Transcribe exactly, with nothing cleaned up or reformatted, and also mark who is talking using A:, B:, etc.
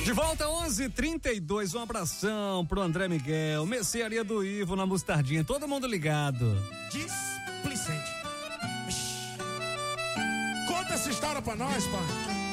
A: De volta onze e trinta e dois, um abração pro André Miguel, Mercearia do Ivo na Mostardinha, todo mundo ligado.
B: Displicente. Conta essa história pra nós, pai.